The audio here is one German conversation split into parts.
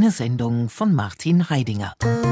Eine Sendung von Martin Heidinger.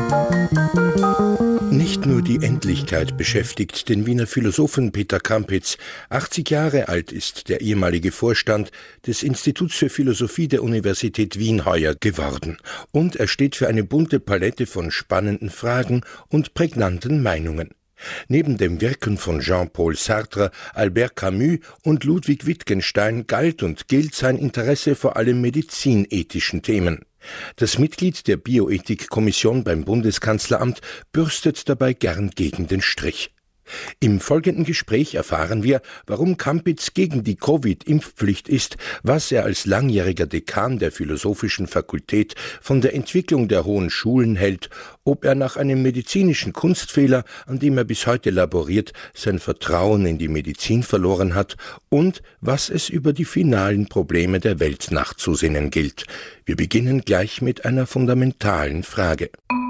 Nicht nur die Endlichkeit beschäftigt den Wiener Philosophen Peter Kampitz. 80 Jahre alt ist der ehemalige Vorstand des Instituts für Philosophie der Universität Wien heuer geworden. Und er steht für eine bunte Palette von spannenden Fragen und prägnanten Meinungen. Neben dem Wirken von Jean-Paul Sartre, Albert Camus und Ludwig Wittgenstein galt und gilt sein Interesse vor allem medizinethischen Themen. Das Mitglied der Bioethikkommission beim Bundeskanzleramt bürstet dabei gern gegen den Strich. Im folgenden Gespräch erfahren wir, warum Kampitz gegen die Covid-Impfpflicht ist, was er als langjähriger Dekan der Philosophischen Fakultät von der Entwicklung der hohen Schulen hält, ob er nach einem medizinischen Kunstfehler, an dem er bis heute laboriert, sein Vertrauen in die Medizin verloren hat und was es über die finalen Probleme der Welt nachzusinnen gilt. Wir beginnen gleich mit einer fundamentalen Frage.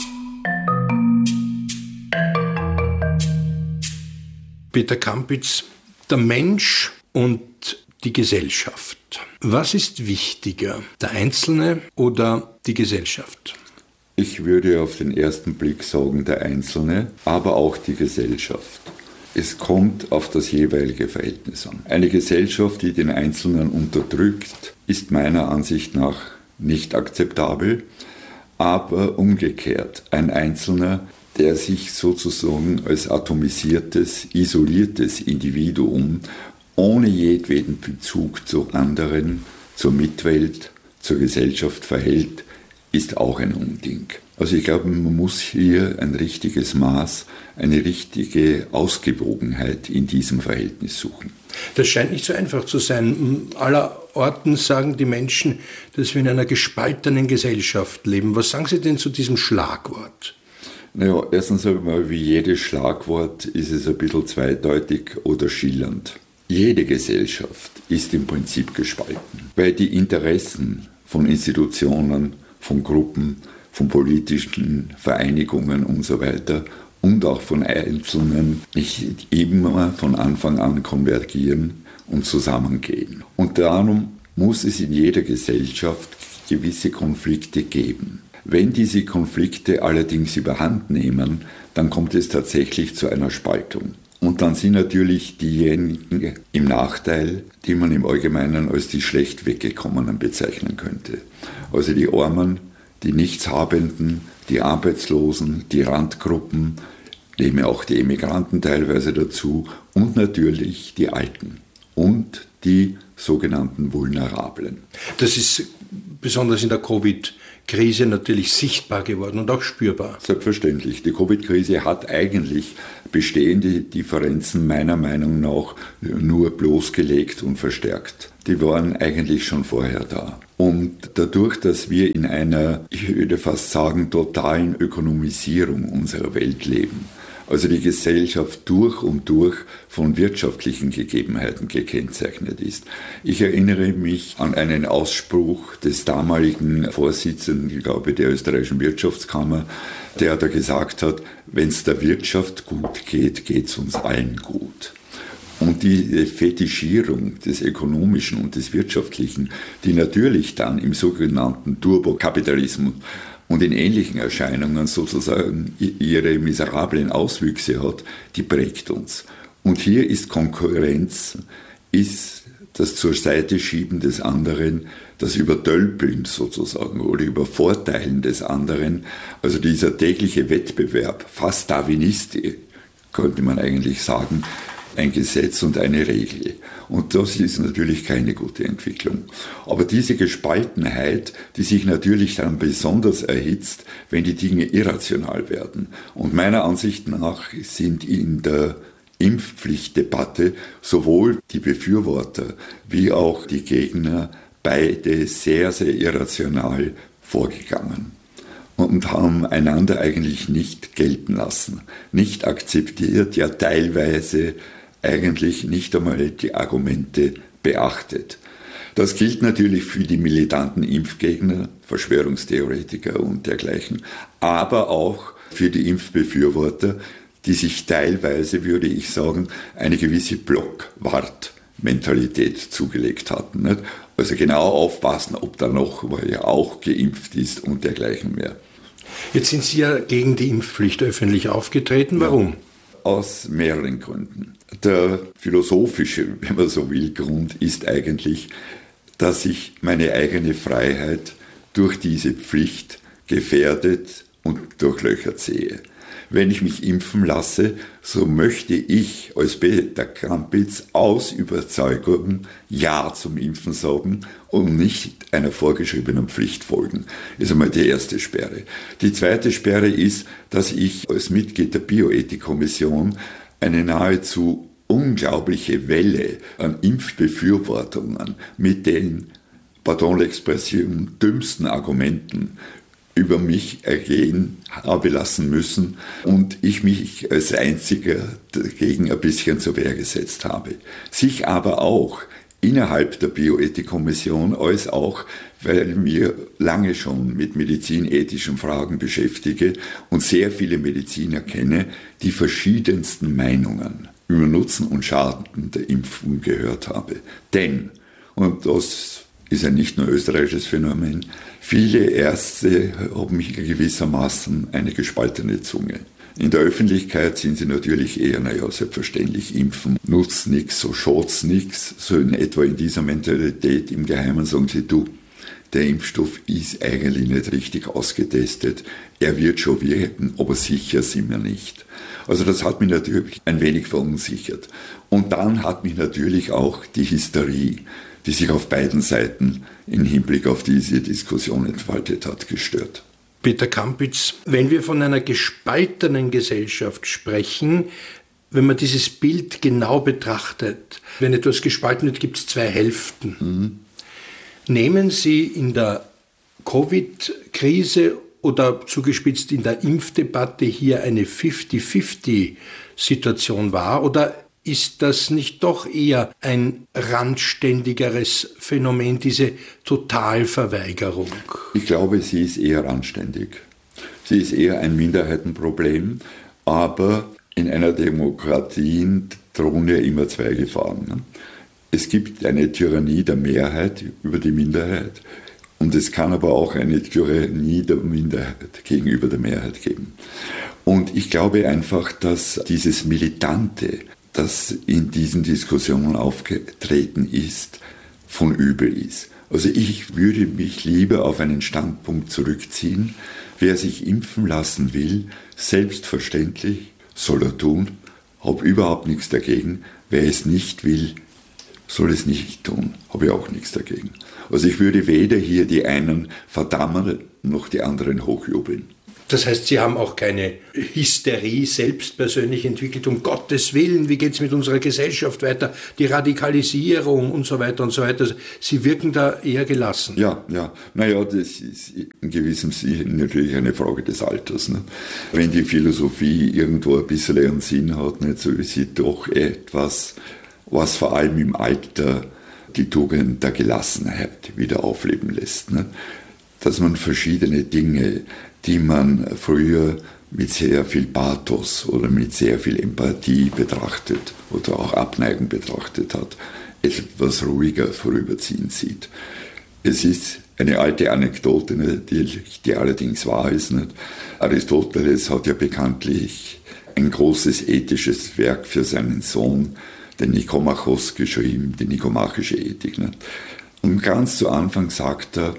Peter Kampitz, der Mensch und die Gesellschaft. Was ist wichtiger, der Einzelne oder die Gesellschaft? Ich würde auf den ersten Blick sagen, der Einzelne, aber auch die Gesellschaft. Es kommt auf das jeweilige Verhältnis an. Eine Gesellschaft, die den Einzelnen unterdrückt, ist meiner Ansicht nach nicht akzeptabel, aber umgekehrt, ein Einzelner, der sich sozusagen als atomisiertes, isoliertes Individuum ohne jedweden Bezug zu anderen, zur Mitwelt, zur Gesellschaft verhält, ist auch ein Unding. Also ich glaube, man muss hier ein richtiges Maß, eine richtige Ausgewogenheit in diesem Verhältnis suchen. Das scheint nicht so einfach zu sein. Allerorten sagen die Menschen, dass wir in einer gespaltenen Gesellschaft leben. Was sagen Sie denn zu diesem Schlagwort? Naja, erstens einmal, wie jedes Schlagwort ist es ein bisschen zweideutig oder schillernd. Jede Gesellschaft ist im Prinzip gespalten, weil die Interessen von Institutionen, von Gruppen, von politischen Vereinigungen und so weiter und auch von Einzelnen nicht immer von Anfang an konvergieren und zusammengehen. Und darum muss es in jeder Gesellschaft gewisse Konflikte geben. Wenn diese Konflikte allerdings überhand nehmen, dann kommt es tatsächlich zu einer Spaltung. Und dann sind natürlich diejenigen im Nachteil, die man im Allgemeinen als die schlecht weggekommenen bezeichnen könnte. Also die Armen, die Nichtshabenden, die Arbeitslosen, die Randgruppen, nehmen auch die Emigranten teilweise dazu und natürlich die Alten und die sogenannten Vulnerablen. Das ist besonders in der Covid-Krise natürlich sichtbar geworden und auch spürbar. Selbstverständlich. Die Covid-Krise hat eigentlich bestehende Differenzen meiner Meinung nach nur bloßgelegt und verstärkt. Die waren eigentlich schon vorher da. Und dadurch, dass wir in einer, ich würde fast sagen, totalen Ökonomisierung unserer Welt leben, also die Gesellschaft durch und durch von wirtschaftlichen Gegebenheiten gekennzeichnet ist. Ich erinnere mich an einen Ausspruch des damaligen Vorsitzenden, ich glaube, der österreichischen Wirtschaftskammer, der da gesagt hat, wenn es der Wirtschaft gut geht, geht es uns allen gut. Und die Fetischierung des Ökonomischen und des Wirtschaftlichen, die natürlich dann im sogenannten Turbokapitalismus und in ähnlichen Erscheinungen sozusagen ihre miserablen Auswüchse hat, die prägt uns. Und hier ist Konkurrenz, ist das zur Seite schieben des anderen, das Übertölpeln sozusagen oder Übervorteilen des anderen, also dieser tägliche Wettbewerb, fast darwinistisch, könnte man eigentlich sagen, ein Gesetz und eine Regel. Und das ist natürlich keine gute Entwicklung. Aber diese Gespaltenheit, die sich natürlich dann besonders erhitzt, wenn die Dinge irrational werden. Und meiner Ansicht nach sind in der Impfpflichtdebatte sowohl die Befürworter wie auch die Gegner beide sehr, sehr irrational vorgegangen und haben einander eigentlich nicht gelten lassen, nicht akzeptiert, ja teilweise eigentlich nicht einmal die Argumente beachtet. Das gilt natürlich für die militanten Impfgegner, Verschwörungstheoretiker und dergleichen, aber auch für die Impfbefürworter, die sich teilweise, würde ich sagen, eine gewisse Blockwart Mentalität zugelegt hatten. Nicht? Also genau aufpassen, ob da noch wer auch geimpft ist und dergleichen mehr. Jetzt sind Sie ja gegen die Impfpflicht öffentlich aufgetreten. Warum? Aus mehreren Gründen. Der philosophische, wenn man so will, Grund ist eigentlich, dass ich meine eigene Freiheit durch diese Pflicht gefährdet und durchlöchert sehe. Wenn ich mich impfen lasse, so möchte ich als Peter Kampitz aus Überzeugung Ja zum Impfen sagen und nicht einer vorgeschriebenen Pflicht folgen. Das ist einmal die erste Sperre. Die zweite Sperre ist, dass ich als Mitglied der Bioethikkommission eine nahezu unglaubliche Welle an Impfbefürwortungen mit den, pardon l'expression, dümmsten Argumenten über mich ergehen habe lassen müssen und ich mich als Einziger dagegen ein bisschen zur Wehr gesetzt habe. Sich aber auch innerhalb der Bioethikkommission als auch, weil ich mir lange schon mit medizinethischen Fragen beschäftige und sehr viele Mediziner kenne, die verschiedensten Meinungen über Nutzen und Schaden der Impfung gehört habe. Denn, und das ist ja nicht nur österreichisches Phänomen, viele Ärzte haben gewissermaßen eine gespaltene Zunge. In der Öffentlichkeit sind sie natürlich eher, selbstverständlich, impfen nutzt nichts, so schaut's nichts. So in etwa in dieser Mentalität im Geheimen sagen sie, du, der Impfstoff ist eigentlich nicht richtig ausgetestet. Er wird schon wirken, aber sicher sind wir nicht. Also das hat mich natürlich ein wenig verunsichert. Und dann hat mich natürlich auch die Hysterie, die sich auf beiden Seiten im Hinblick auf diese Diskussion entfaltet hat, gestört. Peter Kampitz, wenn wir von einer gespaltenen Gesellschaft sprechen, wenn man dieses Bild genau betrachtet, wenn etwas gespalten wird, gibt es zwei Hälften. Nehmen Sie in der Covid-Krise oder zugespitzt in der Impfdebatte hier eine 50-50-Situation wahr oder ist das nicht doch eher ein randständigeres Phänomen, diese Totalverweigerung? Ich glaube, sie ist eher randständig. Sie ist eher ein Minderheitenproblem, aber in einer Demokratie drohen ja immer zwei Gefahren. Es gibt eine Tyrannie der Mehrheit über die Minderheit und es kann aber auch eine Tyrannie der Minderheit gegenüber der Mehrheit geben. Und ich glaube einfach, dass dieses Militante, das in diesen Diskussionen aufgetreten ist, von übel ist. Also ich würde mich lieber auf einen Standpunkt zurückziehen, wer sich impfen lassen will, selbstverständlich soll er tun, habe überhaupt nichts dagegen. Wer es nicht will, soll es nicht tun, habe ich auch nichts dagegen. Also ich würde weder hier die einen verdammen, noch die anderen hochjubeln. Das heißt, Sie haben auch keine Hysterie selbst persönlich entwickelt, um Gottes Willen, wie geht es mit unserer Gesellschaft weiter, die Radikalisierung und so weiter und so weiter. Also Sie wirken da eher gelassen. Ja. Naja, das ist in gewissem Sinne natürlich eine Frage des Alters. Ne? Wenn die Philosophie irgendwo ein bisschen einen Sinn hat, nicht, so ist sie doch etwas, was vor allem im Alter die Tugend der Gelassenheit wieder aufleben lässt. Ne? Dass man verschiedene Dinge, die man früher mit sehr viel Pathos oder mit sehr viel Empathie betrachtet oder auch Abneigung betrachtet hat, etwas ruhiger vorüberziehen sieht. Es ist eine alte Anekdote, die allerdings wahr ist. Nicht? Aristoteles hat ja bekanntlich ein großes ethisches Werk für seinen Sohn, den Nikomachos, geschrieben, die nikomachische Ethik. Nicht? Und ganz zu Anfang sagt er,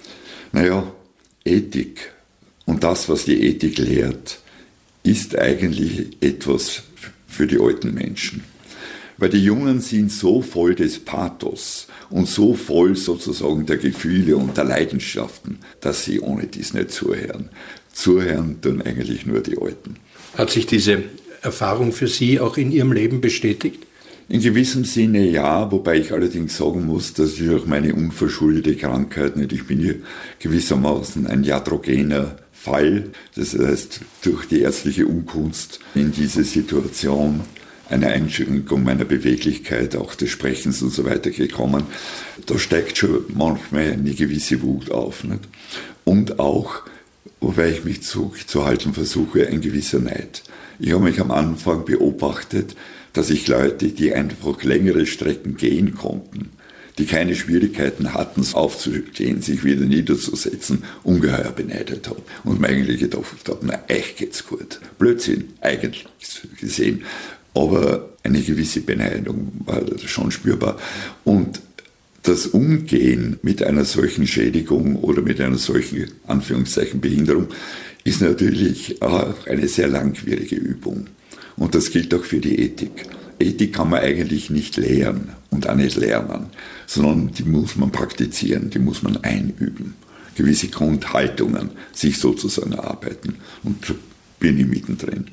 Ethik und das, was die Ethik lehrt, ist eigentlich etwas für die alten Menschen. Weil die Jungen sind so voll des Pathos und so voll sozusagen der Gefühle und der Leidenschaften, dass sie ohne dies nicht zuhören. Zuhören tun eigentlich nur die Alten. Hat sich diese Erfahrung für Sie auch in Ihrem Leben bestätigt? In gewissem Sinne ja, wobei ich allerdings sagen muss, dass ich durch meine unverschuldete Krankheit, ich bin hier gewissermaßen ein iatrogener Fall, das heißt durch die ärztliche Unkunst in diese Situation eine Einschränkung meiner Beweglichkeit, auch des Sprechens und so weiter gekommen. Da steigt schon manchmal eine gewisse Wut auf. Nicht? Und auch, wobei ich mich zurückzuhalten versuche, ein gewisser Neid. Ich habe mich am Anfang beobachtet, dass ich Leute, die einfach längere Strecken gehen konnten, die keine Schwierigkeiten hatten, aufzustehen, sich wieder niederzusetzen, ungeheuer beneidet habe. Und mir eigentlich gedacht habe, na, euch geht's gut. Blödsinn, eigentlich gesehen. Aber eine gewisse Beneidung war schon spürbar. Und das Umgehen mit einer solchen Schädigung oder mit einer solchen, Anführungszeichen, Behinderung ist natürlich auch eine sehr langwierige Übung. Und das gilt auch für die Ethik. Ethik kann man eigentlich nicht lehren und auch nicht lernen, sondern die muss man praktizieren, die muss man einüben. Gewisse Grundhaltungen sich sozusagen erarbeiten. Und so bin ich mittendrin.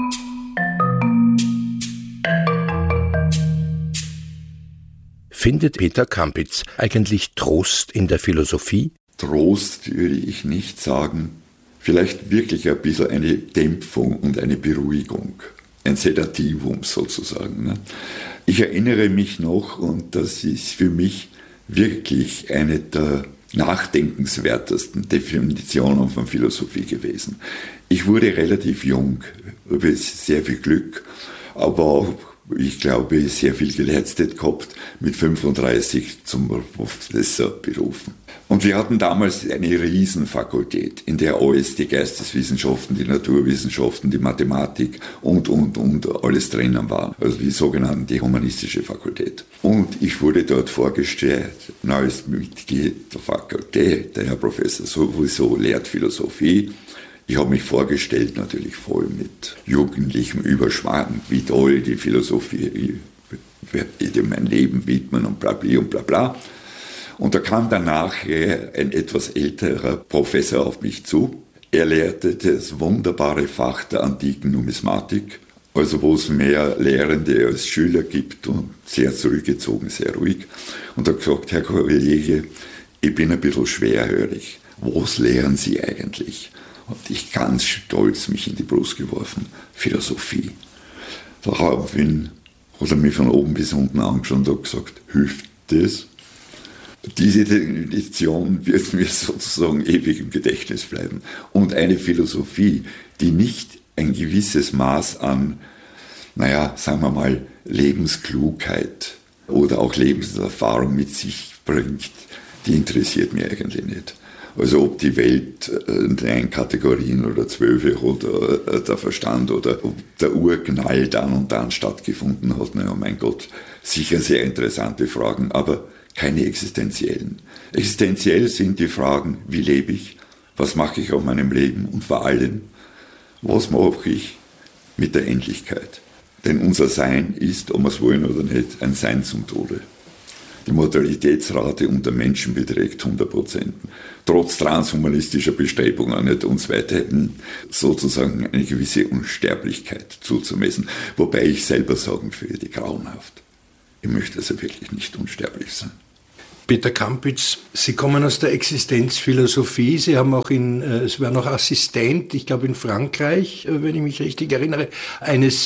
Findet Peter Kampitz eigentlich Trost in der Philosophie? Trost würde ich nicht sagen. Vielleicht wirklich ein bisschen eine Dämpfung und eine Beruhigung. Ein Sedativum sozusagen. Ich erinnere mich noch, und das ist für mich wirklich eine der nachdenkenswertesten Definitionen von Philosophie gewesen. Ich wurde relativ jung, habe sehr viel Glück, aber auch, ich glaube, sehr viel geleistet gehabt, mit 35 zum Professor berufen. Und wir hatten damals eine Riesenfakultät, in der alles, die Geisteswissenschaften, die Naturwissenschaften, die Mathematik und alles drinnen waren. Also die sogenannte humanistische Fakultät. Und ich wurde dort vorgestellt, als Mitglied der Fakultät, der Herr Professor sowieso lehrt Philosophie. Ich habe mich vorgestellt, natürlich voll mit jugendlichem Überschwang, wie toll die Philosophie, werde mein Leben widmen und bla bla und bla bla. Und da kam dann nachher ein etwas älterer Professor auf mich zu. Er lehrte das wunderbare Fach der antiken Numismatik, also wo es mehr Lehrende als Schüler gibt und sehr zurückgezogen, sehr ruhig. Und er hat gesagt, Herr Kollege, ich bin ein bisschen schwerhörig. Was lehren Sie eigentlich? Und ich ganz stolz mich in die Brust geworfen, Philosophie. Daraufhin hat er mich von oben bis unten angeschaut und hat gesagt, hilft das? Diese Definition wird mir sozusagen ewig im Gedächtnis bleiben. Und eine Philosophie, die nicht ein gewisses Maß an, sagen wir mal, Lebensklugheit oder auch Lebenserfahrung mit sich bringt, die interessiert mich eigentlich nicht. Also ob die Welt in 9 Kategorien oder 12 oder der Verstand oder ob der Urknall dann und dann stattgefunden hat, oh mein Gott, sicher sehr interessante Fragen, aber keine existenziellen. Existenziell sind die Fragen, wie lebe ich, was mache ich auf meinem Leben und vor allem, was mache ich mit der Endlichkeit. Denn unser Sein ist, ob wir es wollen oder nicht, ein Sein zum Tode. Die Mortalitätsrate unter Menschen beträgt 100%. Trotz transhumanistischer Bestrebungen nicht uns weiterhin sozusagen eine gewisse Unsterblichkeit zuzumessen. Wobei ich selber sagen würde, grauenhaft. Ich möchte also wirklich nicht unsterblich sein. Peter Kampitz, Sie kommen aus der Existenzphilosophie. Sie haben auch Sie waren auch Assistent, ich glaube in Frankreich, wenn ich mich richtig erinnere, eines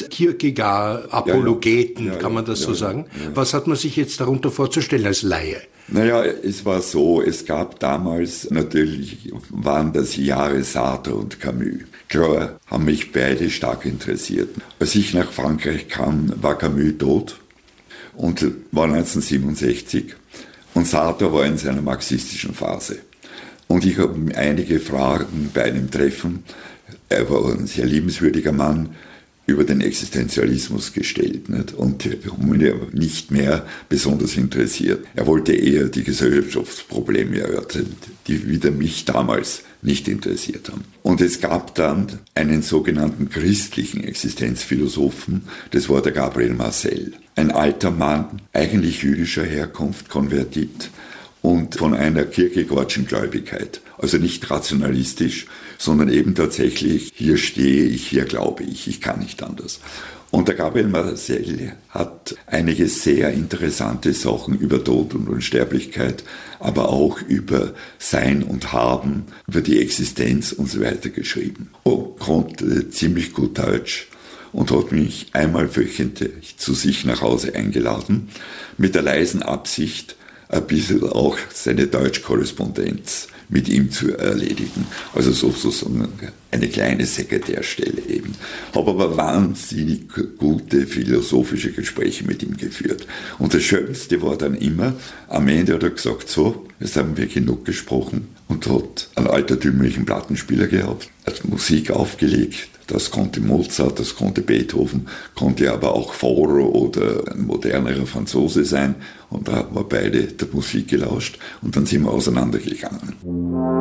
Kierkegaard-Apologeten, kann man das so sagen? Ja. Was hat man sich jetzt darunter vorzustellen als Laie? Naja, es war so, es gab damals, natürlich waren das Jahre Sartre und Camus. Klar, haben mich beide stark interessiert. Als ich nach Frankreich kam, war Camus tot und war 1967. Und Sartre war in seiner marxistischen Phase. Und ich habe ihm einige Fragen bei einem Treffen, er war ein sehr liebenswürdiger Mann, über den Existenzialismus gestellt. Nicht? Und mich nicht mehr besonders interessiert. Er wollte eher die Gesellschaftsprobleme erörtern, die wieder mich damals nicht interessiert haben. Und es gab dann einen sogenannten christlichen Existenzphilosophen, das war der Gabriel Marcel. Ein alter Mann, eigentlich jüdischer Herkunft, Konvertit und von einer Kierkegaardschen Gläubigkeit. Also nicht rationalistisch, sondern eben tatsächlich, hier stehe ich, hier glaube ich kann nicht anders. Und der Gabriel Marcel hat einige sehr interessante Sachen über Tod und Unsterblichkeit, aber auch über Sein und Haben, über die Existenz und so weiter geschrieben. Und konnte ziemlich gut Deutsch und hat mich einmal wöchentlich zu sich nach Hause eingeladen, mit der leisen Absicht, ein bisschen auch seine Deutschkorrespondenz mit ihm zu erledigen. Also sozusagen eine kleine Sekretärstelle eben. Habe aber wahnsinnig gute philosophische Gespräche mit ihm geführt. Und das Schönste war dann immer, am Ende hat er gesagt, so, jetzt haben wir genug gesprochen, und hat einen altertümlichen Plattenspieler gehabt, hat Musik aufgelegt. Das konnte Mozart, das konnte Beethoven, konnte aber auch Fauré oder ein modernerer Franzose sein. Und da haben wir beide der Musik gelauscht und dann sind wir auseinandergegangen.